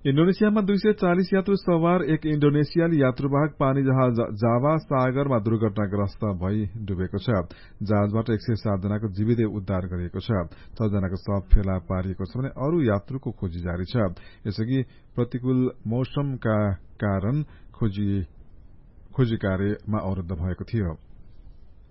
इण्डोनेसियामा 240 यात्रु सवार एक इण्डोनेसियाली यात्रुवाहक पानी जहाज जावा सागरमा दुर्घटनाग्रस्त भई डुबेको छ। जहाजबाट 107 जनाको जीवितै उद्धार गरिएको छ। 6 जनाको शव फेला पारिएको छ भने अरू यात्रुको खोजी जारी छ। यसअघि प्रतिकूल मौसमका कारण खोजी कार्यमा अवरुद्ध भएको थियो।